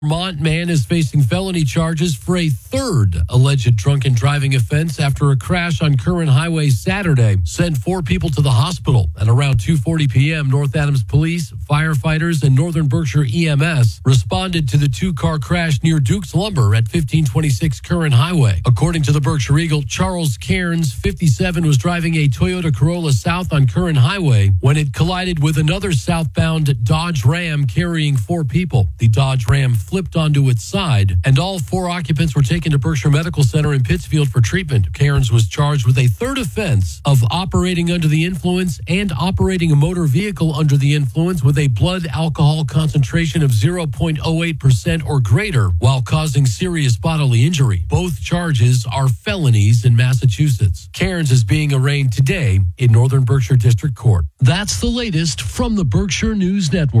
Vermont man is facing felony charges for a third alleged drunken driving offense after a crash on Curran Highway Saturday sent 4 people to the hospital. At around 2:40 p.m., North Adams Police, firefighters, and Northern Berkshire EMS responded to the 2-car crash near Duke's Lumber at 1526 Curran Highway. According to the Berkshire Eagle, Charles Cairns, 57, was driving a Toyota Corolla South on Curran Highway when it collided with another southbound Dodge Ram carrying 4 people. The Dodge Ram flipped onto its side, and all 4 occupants were taken to Berkshire Medical Center in Pittsfield for treatment. Cairns was charged with a third offense of operating under the influence and operating a motor vehicle under the influence with a blood alcohol concentration of 0.08% or greater while causing serious bodily injury. Both charges are felonies in Massachusetts. Cairns is being arraigned today in Northern Berkshire District Court. That's the latest from the Berkshire News Network.